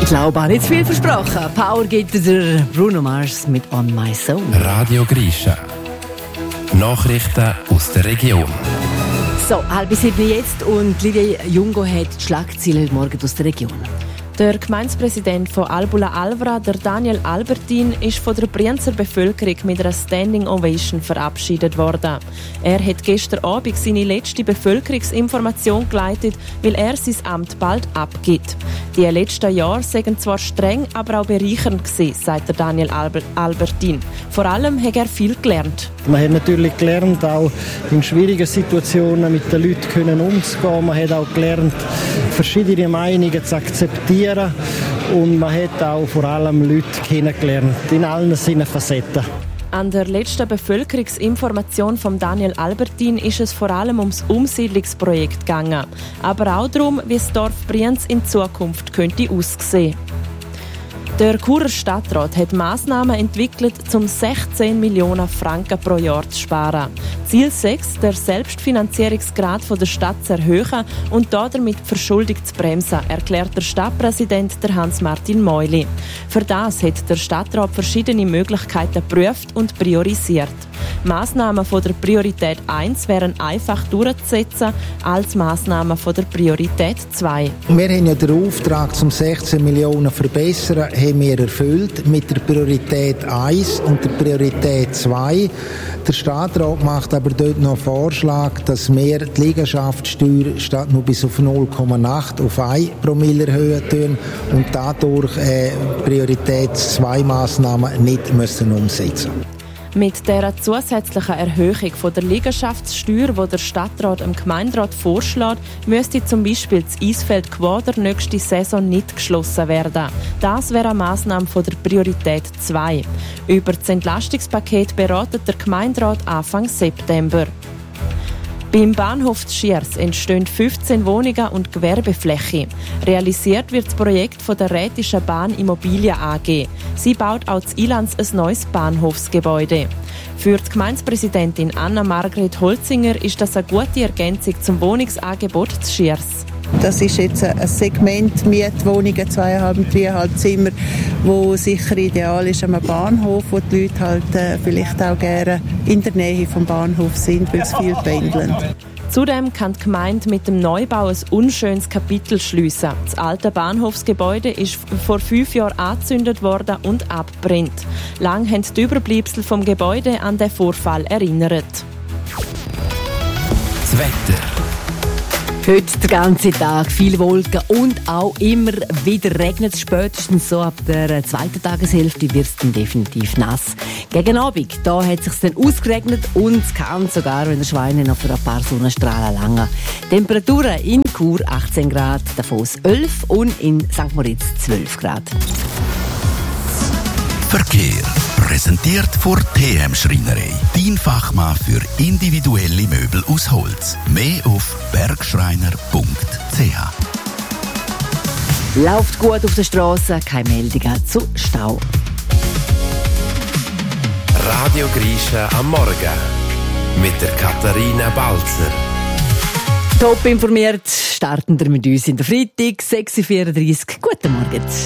glaube, nicht zu viel versprochen. Power gibt der Bruno Mars mit On My Soul. Radio Grisha. Nachrichten aus der Region. So, 6:30 jetzt und Livia Jungo hat die Schlagzeilen heute Morgen aus der Region. Der Gemeindepräsident von Albula Alvra, der Daniel Albertin, ist von der Brienzer Bevölkerung mit einer Standing Ovation verabschiedet worden. Er hat gestern Abend seine letzte Bevölkerungsinformation geleitet, weil er sein Amt bald abgibt. Die letzten Jahre seien zwar streng, aber auch bereichernd gewesen, sagt der Daniel Albertin. Vor allem hat er viel gelernt. Man hat natürlich gelernt, auch in schwierigen Situationen mit den Leuten umzugehen. Man hat auch gelernt, verschiedene Meinungen zu akzeptieren. Und man hat auch vor allem Leute kennengelernt, in allen seinen Facetten. An der letzten Bevölkerungsinformation von Daniel Albertin ist es vor allem ums Umsiedlungsprojekt gegangen. Aber auch darum, wie das Dorf Brienz in Zukunft könnte aussehen. Der Churer Stadtrat hat Massnahmen entwickelt, um 16 Millionen Franken pro Jahr zu sparen. Ziel 6, der Selbstfinanzierungsgrad der Stadt zu erhöhen und damit die Verschuldung zu bremsen, erklärt der Stadtpräsident Hans-Martin Meuli. Für das hat der Stadtrat verschiedene Möglichkeiten geprüft und priorisiert. Massnahmen von der Priorität 1 wären einfach durchzusetzen als Massnahmen von der Priorität 2. Wir haben ja den Auftrag zum 16 Millionen verbessern, haben wir erfüllt mit der Priorität 1 und der Priorität 2. Der Stadtrat macht aber dort noch einen Vorschlag, dass wir die Liegenschaftssteuer statt nur bis auf 0,8 auf 1 Promille erhöhen tun und dadurch Priorität 2 Massnahmen nicht müssen umsetzen. Mit dieser zusätzlichen Erhöhung von der Liegenschaftssteuer, die der Stadtrat dem Gemeinderat vorschlägt, müsste zum Beispiel das Eisfeld Gwader nächste Saison nicht geschlossen werden. Das wäre eine Massnahme von der Priorität 2. Über das Entlastungspaket beratet der Gemeinderat Anfang September. Beim Bahnhof Schiers entstehen 15 Wohnungen und Gewerbefläche. Realisiert wird das Projekt von der Rätischen Bahn Immobilien AG. Sie baut auch in Ilanz ein neues Bahnhofsgebäude. Für die Gemeindepräsidentin Anna-Margret Holzinger ist das eine gute Ergänzung zum Wohnungsangebot zu Schiers. Das ist jetzt ein Segment Mietwohnungen, 2,5-3,5 Zimmer, wo sicher ideal ist am Bahnhof, wo die Leute halt vielleicht auch gerne in der Nähe vom Bahnhof sind, weil sie viel pendeln. Zudem kann die Gemeinde mit dem Neubau ein unschönes Kapitel schliessen. Das alte Bahnhofsgebäude ist vor 5 Jahren angezündet worden und abbrennt. Lang haben die Überbleibsel vom Gebäude an den Vorfall erinnert. Das Wetter. Heute den ganzen Tag viel Wolken und auch immer wieder regnet es. Spätestens so ab der zweiten Tageshälfte wird es dann definitiv nass. Gegen Abend da hat es sich dann ausgeregnet und es kann sogar, wenn der Schweine noch für ein paar Sonnenstrahlen lange. Temperaturen in Chur 18 Grad, Davos 11 und in St. Moritz 12 Grad. Verkehr. Präsentiert von TM Schreinerei. Dein Fachmann für individuelle Möbel aus Holz. Mehr auf bergschreiner.ch. Läuft gut auf der Straße, keine Meldungen zu Stau. Radio Grisha am Morgen. Mit der Katharina Balzer. Top informiert starten wir mit uns in der Freitag, 6:34 Uhr. Guten Morgen.